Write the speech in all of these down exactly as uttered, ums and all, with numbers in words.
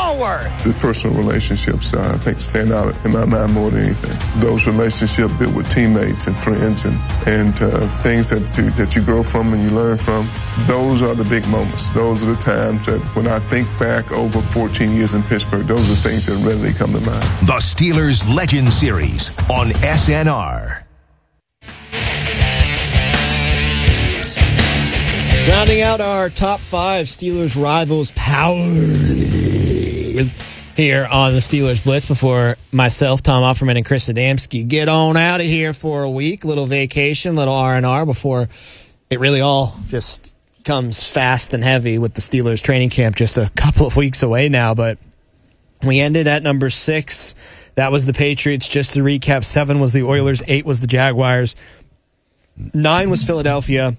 forward. The personal relationships, uh, I think, stand out in my mind more than anything. Those relationships built with teammates and friends and, and uh, things that, to, that you grow from and you learn from, those are the big moments. Those are the times that when I think back over fourteen years in Pittsburgh, those are things that readily come to mind. The Steelers Legend Series on S N R. Rounding out our top five Steelers rivals power here on the Steelers Blitz before myself, Tom Offerman, and Chris Adamski get on out of here for a week. Little vacation, little R and R before it really all just comes fast and heavy with the Steelers training camp just a couple of weeks away now. But we ended at number six. That was the Patriots. Just to recap, seven was the Oilers, eight was the Jaguars, nine was Philadelphia,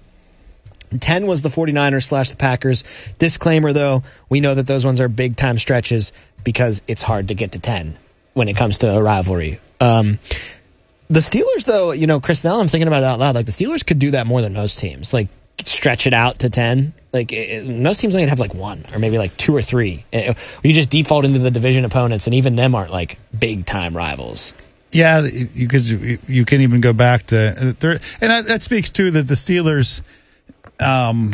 ten was the 49ers slash the Packers. Disclaimer, though, we know that those ones are big-time stretches because it's hard to get to ten when it comes to a rivalry. Um, the Steelers, though, you know, Chris, now I'm thinking about it out loud. Like, the Steelers could do that more than most teams. Like, stretch it out to ten. Like, it, most teams only have, like, one or maybe, like, two or three. It, you just default into the division opponents, and even them aren't, like, big-time rivals. Yeah, because you, you can even go back to and that, that speaks to that the Steelers um,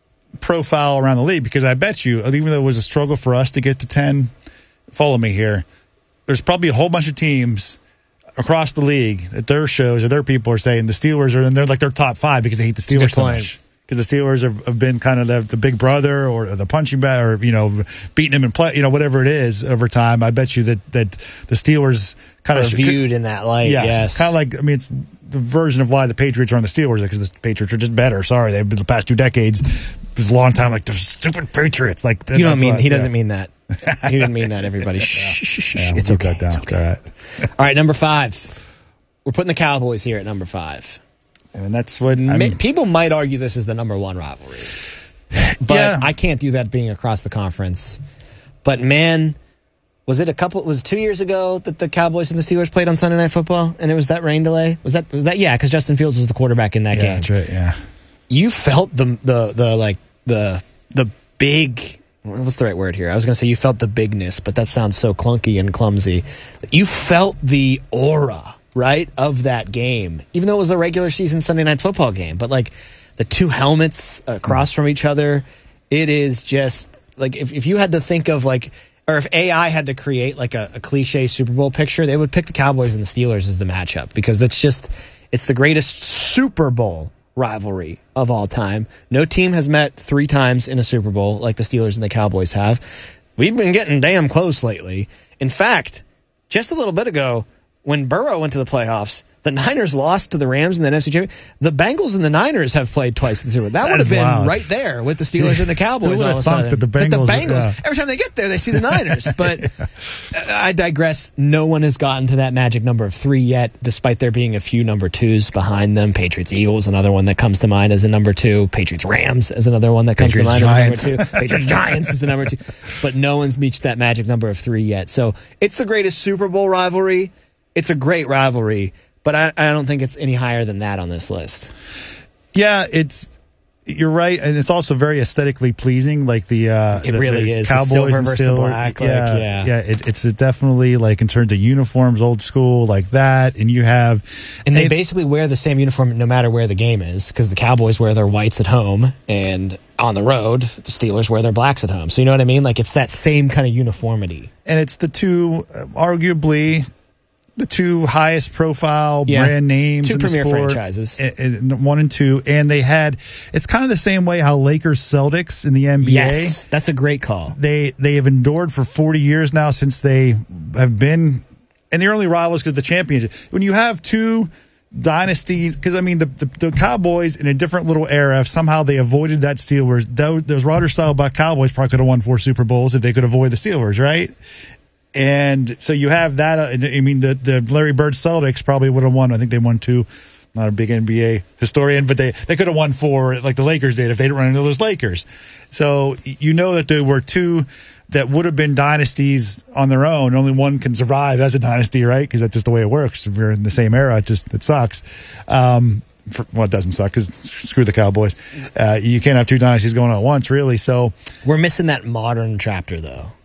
profile around the league. Because I bet you, even though it was a struggle for us to get to ten, follow me here. There's probably a whole bunch of teams across the league that their shows or their people are saying the Steelers are, and they're like their top five because they hate the Steelers so much. Because the Steelers have, have been kind of the, the big brother or the punching bag or, you know, beating them in play, you know, whatever it is over time. I bet you that, that the Steelers kind of viewed in that light. Yes. yes. Kind of like, I mean, it's the version of why the Patriots are on the Steelers because the Patriots are just better. Sorry. They've been the past two decades. It was a long time like the stupid Patriots. Like, you don't mean, why, he yeah. doesn't mean that. He didn't mean that, everybody. Shh, shh, shh. Yeah, it's we'll okay. Down. It's okay. All right. All right, number five. We're putting the Cowboys here at number five. And that's what I mean. People might argue this is the number one rivalry, but yeah. I can't do that being across the conference. But man, was it a couple? Was it two years ago that the Cowboys and the Steelers played on Sunday Night Football, and it was that rain delay? Was that? Was that? Yeah, because Justin Fields was the quarterback in that yeah, game. That's right. Yeah, you felt the the the like the the big. What's the right word here? I was going to say you felt the bigness, but that sounds so clunky and clumsy. You felt the aura, right, of that game, even though it was a regular season Sunday Night Football game. But, like, the two helmets across from each other, it is just, like, if, if you had to think of, like, or if A I had to create, like, a, a cliche Super Bowl picture, they would pick the Cowboys and the Steelers as the matchup because that's just, it's the greatest Super Bowl rivalry of all time. No team has met three times in a Super Bowl like the Steelers and the Cowboys have. We've been getting damn close lately. In fact, just a little bit ago, when Burrow went to the playoffs, the Niners lost to the Rams in the N F C Championship. The Bengals and the Niners have played twice in the Super Bowl. That, that would have been wild. Right there with the Steelers and the Cowboys all of a sudden. That the Bengals, but the Bengals, yeah. every time they get there, they see the Niners. But yeah. I digress. No one has gotten to that magic number of three yet, despite there being a few number twos behind them. Patriots Eagles, another one that comes to mind as a number two. Patriots Rams is another one that comes Patriots to mind Giants. as a number two. Patriots Giants is the number two. But no one's reached that magic number of three yet. So it's the greatest Super Bowl rivalry. It's a great rivalry, but I, I don't think it's any higher than that on this list. Yeah, it's you're right, and it's also very aesthetically pleasing. Like the uh, it the, really the is Cowboys the silver and versus Steelers. the black. Like, yeah, yeah, yeah. It, it's definitely like in terms of uniforms, old school like that, and you have and they, they basically wear the same uniform no matter where the game is because the Cowboys wear their whites at home and on the road the Steelers wear their blacks at home. So you know what I mean? Like it's that same kind of uniformity, and it's the two uh, arguably. The two highest profile yeah. brand names two in the premier sport, franchises, and, and one and two, and they had. It's kind of the same way how Lakers Celtics in the N B A. Yes, that's a great call. They they have endured for forty years now since they have been, and they're only rivals because of the championship. When you have two dynasty, because I mean the, the the Cowboys in a different little era, somehow they avoided that Steelers. Those, those Rodgers style by Cowboys probably could have won four Super Bowls if they could avoid the Steelers, right? And so you have that. Uh, I mean, the, the Larry Bird Celtics probably would have won. I think they won two. Not a big N B A historian, but they, they could have won four like the Lakers did if they didn't run into those Lakers. So you know that there were two that would have been dynasties on their own. Only one can survive as a dynasty, right? Because that's just the way it works. If you're in the same era, it just it sucks. Um, for, well, it doesn't suck because screw the Cowboys. Uh, you can't have two dynasties going on at once, really. So we're missing that modern chapter, though.